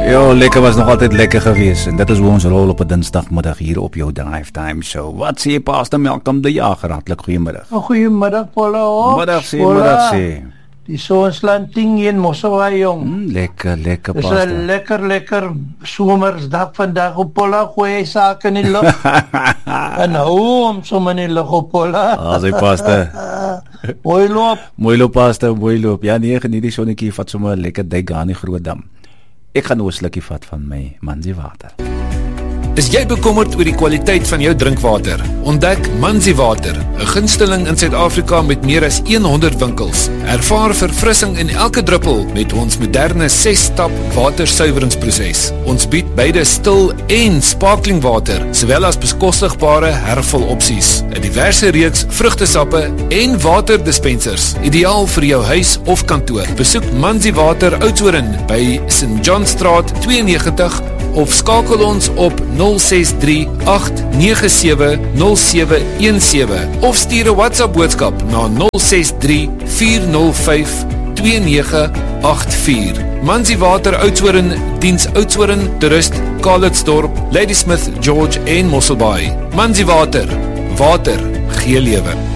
Jo, lekker was nog altyd lekker geweest. En dit is hoe ons rol op 'n dinsdagmiddag hier op jou Drive Time Show. Wat sê Pastor Malcolm de Jager? Hartlik goeiemiddag. Goeiemiddag, Paula. Middag sê. Die sonslanting in Mosselbaai, jong. Lekker, Dis Pastor. 'n lekker somersdag vandag op Paula. Goeie sake in die lug. En hou om sommer in die lug op Paula. Sê Pastor. Mooi loop. Mooi loop, Pastor, mooi loop. Ja, nee, geniet die sonnetjie, vat sommer 'n lekker duik aan die Groot Dam. Ek gaan nou 'n slukkie vat van my Manzi water. Is jy bekommerd oor die kwaliteit van jou drinkwater? Ontdek Manzi Water, 'n gunsteling in Suid-Afrika met meer as 100 winkels. Ervaar verfrissing in elke druppel met ons moderne 6-stap watersuiweringsproses. Ons bied beide stil en sparkling water, sowel as bekostigbare hervulopsies. 'n Diverse reeks vrugtesappe en waterdispensers, ideaal vir jou huis of kantoor. Besoek Manzi Water Oudtshoorn by St. John Straat 92 of skakel ons op 063-897-0717 of stuur 'n WhatsApp boodskap na 063-405-2984. Manzi Water Oudtshoorn diens Oudtshoorn, Toerist, Calitzdorp, Ladysmith, George en Mosselbaai. Manzi Water, water gee lewe.